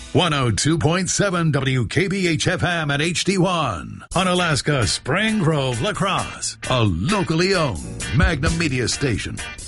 102.7 WKBH-FM at HD1 on Alaska Spring Grove, La Crosse, a locally owned Magnum Media station.